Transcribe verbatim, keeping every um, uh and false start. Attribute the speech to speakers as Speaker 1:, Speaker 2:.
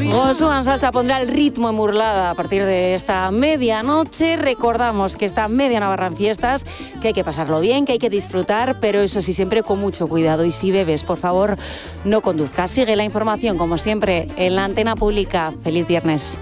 Speaker 1: Josué Salsa pondrá el ritmo en Burlada a partir de esta medianoche. Recordamos que esta media Navarra en fiestas, que hay que pasarlo bien, que hay que disfrutar, pero eso sí, siempre con mucho cuidado. Y si bebes, por favor, no conduzcas. Sigue la información, como siempre, en la antena pública. Feliz viernes.